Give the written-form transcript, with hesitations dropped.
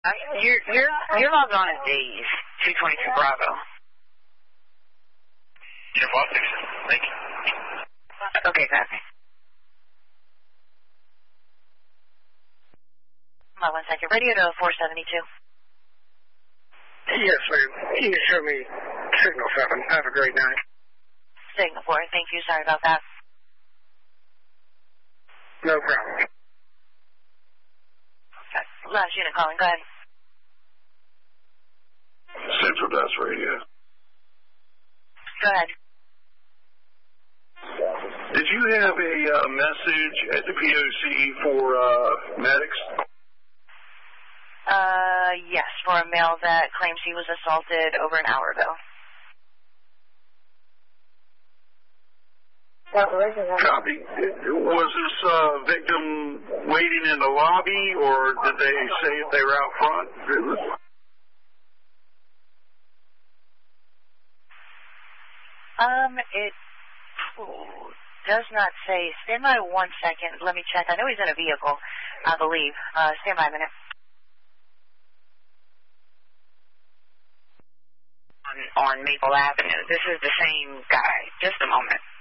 You're logged on as Days, 222 Bravo. Your boss station. Thank you. Okay, copy. 1 second. Radio to 472. Yes, ma'am. You can show me Signal 7. Have a great night. Signal 4. Thank you. Sorry about that. No problem. Okay. Last unit calling. Go ahead. Central Dust Radio. Go ahead. Did you have a message at the POC for medics? Yes, for a male that claims he was assaulted over an hour ago. Copy. Was this victim waiting in the lobby, or did they say if they were out front? It does not say. Stand by 1 second. Let me check. I know he's in a vehicle, I believe. Stand by a minute. On Maple Avenue. This is the same guy. Just a moment.